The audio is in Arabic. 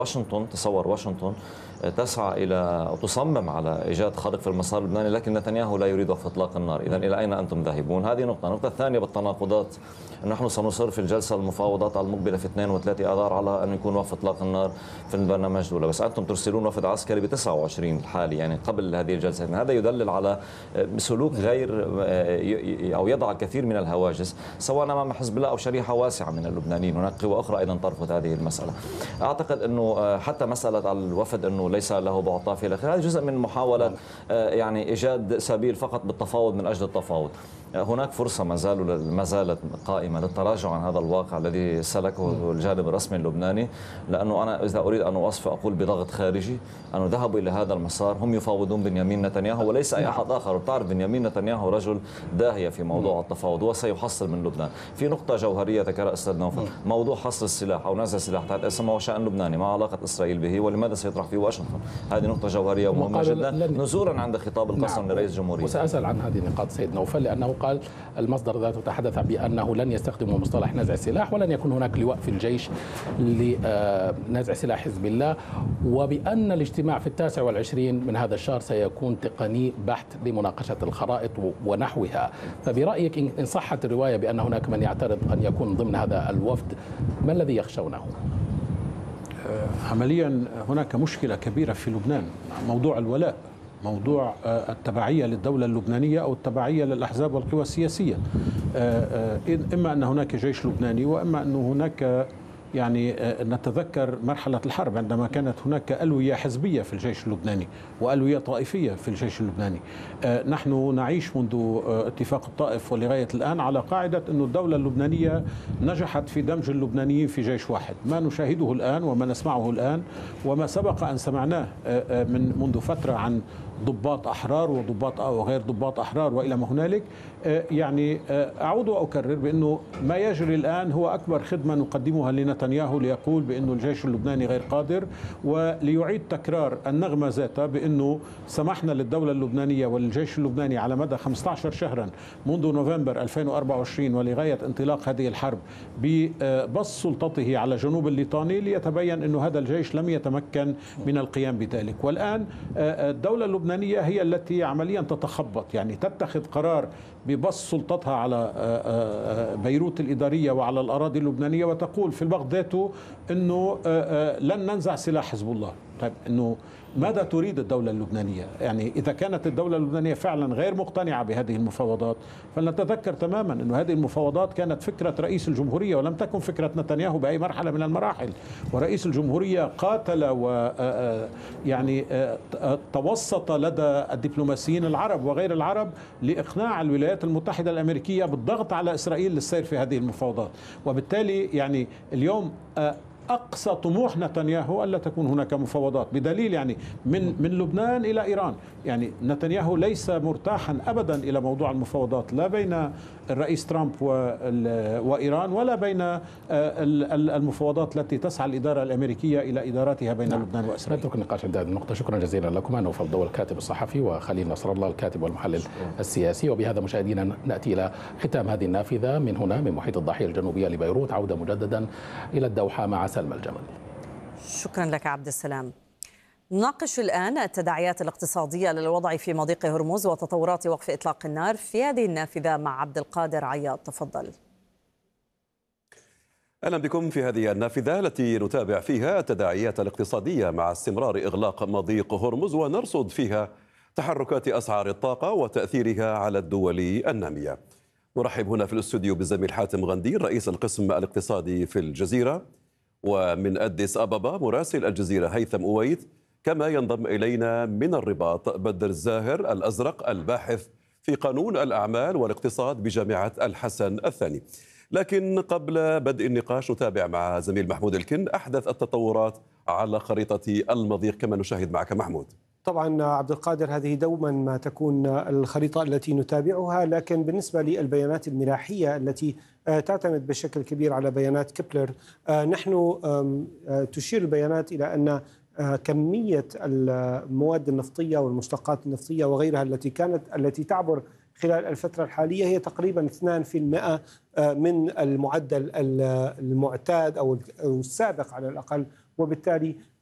واشنطن، تصور واشنطن تسعى إلى أو تصمم على إيجاد خارق في المسار اللبناني، لكن نتنياهو لا يريد وقف إطلاق النار. إذن إلى أين أنتم ذاهبون؟ هذه نقطة. النقطة الثانية بالتناقضات، نحن سنصر في الجلسة المفاوضات المقبلة في 2 و3 آذار على أن يكون وقف إطلاق النار في البرنامج الأولى، بس أنتم ترسلون وفد عسكري ب 29 الحالي، يعني قبل هذه الجلسة. هذا يدلل على سلوك غير أو يضع الكثير من الهواجس سواء أمام حزب الله أو شريحة واسعة من اللبنانيين. هناك قوى أخرى أيضا ترفض هذه المسألة. أعتقد أنه حتى مسألة الوفد أنه ليس له بعد طائفي إلى آخره، هذا جزء من محاولة يعني إيجاد سبيل فقط بالتفاوض من أجل التفاوض. هناك فرصة ما زالت قائمة للتراجع عن هذا الواقع الذي سلكه الجانب الرسمي اللبناني، لأنه أنا إذا أريد أن أوصف أقول بضغط خارجي أنه ذهبوا إلى هذا المسار، هم يفاوضون بنيامين نتنياهو وليس أي أحد آخر. وتعرف بنيامين نتنياهو رجل داهية في موضوع التفاوض وسيحصل من لبنان. في نقطة جوهرية ذكرها أستاذ نوفل، موضوع حصر السلاح أو نزع السلاح تحت اسم هو شأن لبناني، ما علاقة إسرائيل به ولماذا سيطرح فيه واشنطن؟ هذه نقطة جوهرية ومهمة جدا نزولا عند خطاب القسم لرئيس الجمهورية. وسأسأل عن هذه النقاط سيد نوفل، لأنه قال المصدر ذاته تحدث بأنه لن يستخدموا مصطلح نزع السلاح ولن يكون هناك لواء في الجيش لنزع سلاح حزب الله، وبأن الاجتماع في 29 من هذا الشهر سيكون تقني بحت لمناقشة الخرائط ونحوها. فبرأيك إن صحت الرواية بأن هناك من يعترض أن يكون ضمن هذا الوفد، ما الذي يخشونه؟ عمليا هناك مشكلة كبيرة في لبنان، موضوع الولاء، موضوع التبعية للدولة اللبنانية أو التبعية للأحزاب والقوى السياسية. إما أن هناك جيش لبناني وإما أن هناك يعني نتذكر مرحلة الحرب عندما كانت هناك ألوية حزبية في الجيش اللبناني وألوية طائفية في الجيش اللبناني. نحن نعيش منذ اتفاق الطائف ولغاية الآن على قاعدة أن الدولة اللبنانية نجحت في دمج اللبنانيين في جيش واحد. ما نشاهده الآن وما نسمعه الآن وما سبق أن سمعناه منذ فترة عن ضباط أحرار وضباط وغير ضباط أحرار وإلى ما هنالك، يعني أعود وأكرر بأنه ما يجري الآن هو أكبر خدمة نقدمها لنتنياهو ليقول بأنه الجيش اللبناني غير قادر، وليعيد تكرار النغمة ذاتها بأنه سمحنا للدولة اللبنانية والجيش اللبناني على مدى 15 شهرا منذ نوفمبر 2024 ولغاية انطلاق هذه الحرب ببسط سلطته على جنوب الليطاني، ليتبين أنه هذا الجيش لم يتمكن من القيام بذلك. والآن الدولة اللبنانية هي التي عمليا تتخبط، يعني تتخذ قرار ببسط سلطتها على بيروت الإدارية وعلى الأراضي اللبنانية وتقول في الوقت ذاته أنه لن ننزع سلاح حزب الله. طيب أنه ماذا تريد الدولة اللبنانية؟ يعني إذا كانت الدولة اللبنانية فعلا غير مقتنعة بهذه المفاوضات، فلنتذكر تماما أن هذه المفاوضات كانت فكرة رئيس الجمهورية ولم تكن فكرة نتنياهو بأي مرحلة من المراحل. ورئيس الجمهورية قاتل ويعني توسط لدى الدبلوماسيين العرب وغير العرب لإقناع الولايات المتحدة الأمريكية بالضغط على إسرائيل للسير في هذه المفاوضات. وبالتالي يعني اليوم أقصى طموح نتنياهو ألا تكون هناك مفاوضات، بدليل يعني من لبنان إلى إيران. يعني نتنياهو ليس مرتاحا أبدا إلى موضوع المفاوضات، لا بين الرئيس ترامب وإيران ولا بين المفاوضات التي تسعى الإدارة الأمريكية إلى إدارتها بين لبنان وإسرائيل. نترك النقاش عند هذه النقطة. شكرا جزيلا لكم نوفل ضوء الكاتب الصحفي وخليل نصر الله الكاتب والمحلل السياسي. وبهذا مشاهدينا نأتي إلى ختام هذه النافذة من هنا من محيط الضاحية الجنوبية لبيروت، عودة مجددا إلى الدوحة مع سلمى الجمل. شكرا لك عبد السلام. نناقش الآن التداعيات الاقتصادية للوضع في مضيق هرمز وتطورات وقف إطلاق النار في هذه النافذة مع عبد القادر عياض. تفضل. أهلا بكم في هذه النافذة التي نتابع فيها التداعيات الاقتصادية مع استمرار إغلاق مضيق هرمز ونرصد فيها تحركات أسعار الطاقة وتأثيرها على الدول النامية. نرحب هنا في الاستوديو بالزميل حاتم غندير رئيس القسم الاقتصادي في الجزيرة، ومن أديس أبابا مراسل الجزيرة هيثم أويت، كما ينضم إلينا من الرباط بدر الزاهر الأزرق الباحث في قانون الأعمال والاقتصاد بجامعة الحسن الثاني. لكن قبل بدء النقاش نتابع مع زميل محمود الكن أحدث التطورات على خريطة المضيق كما نشاهد معك محمود. طبعا عبد القادر، هذه دوما ما تكون الخريطة التي نتابعها، لكن بالنسبة للبيانات الملاحية التي تعتمد بشكل كبير على بيانات كيبلر، نحن تشير البيانات إلى أن كمية المواد النفطية والمشتقات النفطية وغيرها التي تعبر خلال الفترة الحالية هي تقريبا 2% من المعدل المعتاد أو السابق على الأقل وبالتالي